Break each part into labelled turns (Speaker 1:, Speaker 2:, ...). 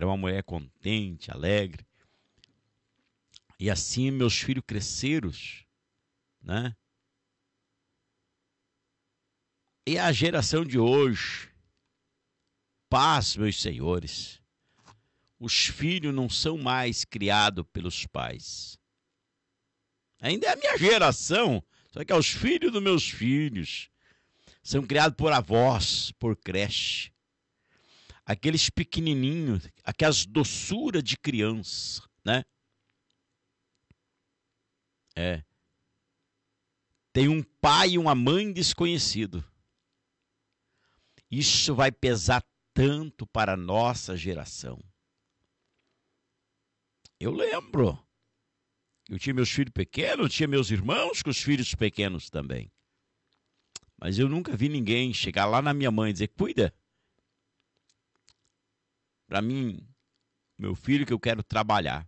Speaker 1: Era uma mulher contente, alegre. E assim meus filhos cresceram, né? E a geração de hoje, paz, meus senhores, os filhos não são mais criados pelos pais. Ainda é a minha geração, só que é os filhos dos meus filhos. São criados por avós, por creche. Aqueles pequenininhos, aquelas doçuras de criança, né? Tem um pai e uma mãe desconhecido. Isso vai pesar tanto para a nossa geração. Eu lembro. Eu tinha meus filhos pequenos, eu tinha meus irmãos com os filhos pequenos também. Mas eu nunca vi ninguém chegar lá na minha mãe e dizer, cuida. Para mim, meu filho, que eu quero trabalhar.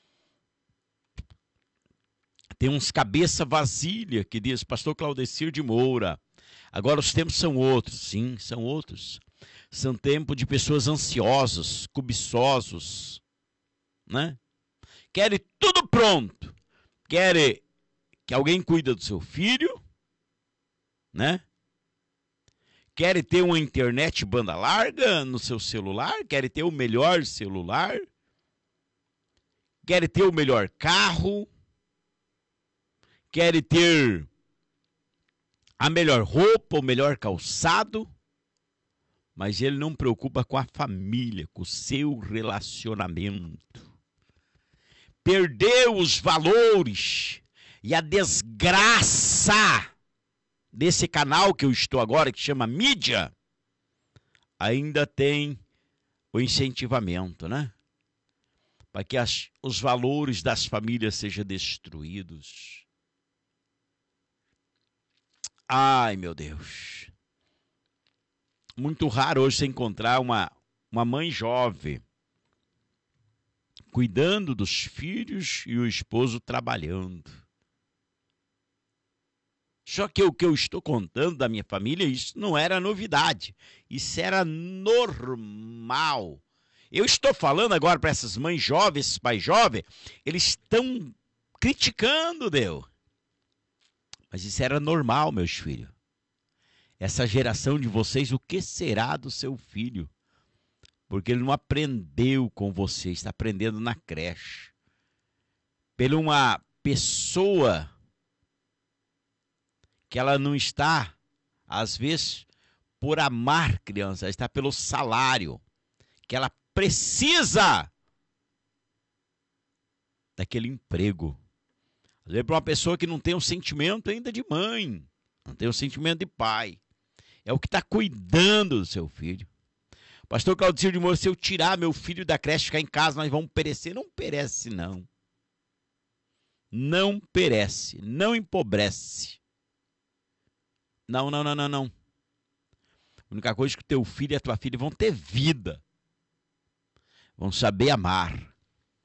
Speaker 1: Tem uns cabeça vasilha que diz, pastor Claudecir de Moura, agora os tempos são outros. Sim, são outros. São tempos de pessoas ansiosas, cobiçosos, né? Querem tudo pronto. Querem que alguém cuide do seu filho, né? Querem ter uma internet banda larga no seu celular, querem ter o melhor celular, querem ter o melhor carro, querem ter a melhor roupa, o melhor calçado, mas ele não preocupa com a família, com o seu relacionamento. Perdeu os valores e a desgraça desse canal que eu estou agora, que chama mídia, ainda tem o incentivamento, né? Para que os valores das famílias sejam destruídos. Ai, meu Deus. Muito raro hoje você encontrar uma mãe jovem cuidando dos filhos e o esposo trabalhando. Só que o que eu estou contando da minha família, isso não era novidade. Isso era normal. Eu estou falando agora para essas mães jovens, esses pais jovens, eles estão criticando Deus. Mas isso era normal, meus filhos. Essa geração de vocês, o que será do seu filho? Porque ele não aprendeu com você, está aprendendo na creche. Pela uma pessoa que ela não está, às vezes, por amar criança, ela está pelo salário, que ela precisa daquele emprego. Às vezes, para uma pessoa que não tem um sentimento ainda de mãe, não tem um sentimento de pai, é o que está cuidando do seu filho. Pastor Claudecir de Moura, se eu tirar meu filho da creche e ficar em casa, nós vamos perecer. Não perece, não. Não perece, não empobrece. Não. A única coisa é que o teu filho e a tua filha vão ter vida. Vão saber amar.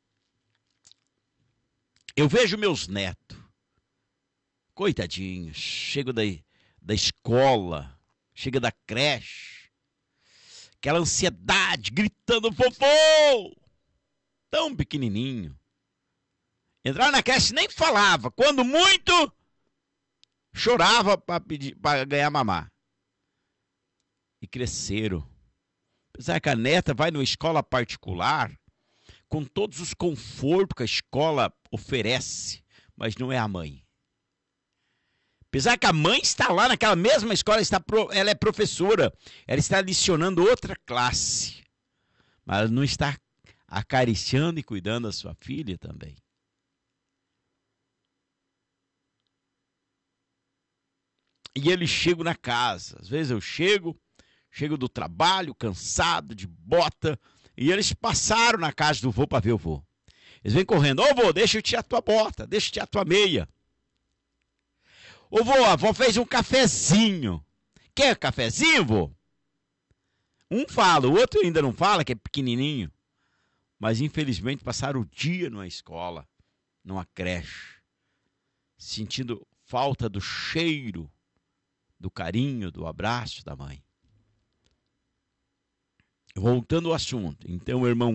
Speaker 1: Eu vejo meus netos, coitadinhos, chegam da escola, chega da creche, aquela ansiedade, gritando, vovô, tão pequenininho. Entrar na creche nem falava, quando muito, chorava para ganhar mamar. E cresceram. Apesar que a neta vai numa escola particular, com todos os confortos que a escola oferece, mas não é a mãe. Apesar que a mãe está lá naquela mesma escola, ela é professora, ela está licionando outra classe, mas ela não está acariciando e cuidando da sua filha também. E eles chegam na casa, às vezes eu chego do trabalho, cansado, de bota, e eles passaram na casa do vô para ver o vô. Eles vêm correndo, ô vô, deixa eu tirar tua bota, deixa eu tirar tua meia. Ô vô, a avó fez um cafezinho. Quer cafezinho, vô? Um fala, o outro ainda não fala, que é pequenininho. Mas infelizmente passaram o dia numa escola, numa creche, sentindo falta do cheiro, do carinho, do abraço da mãe. Voltando ao assunto, então, irmão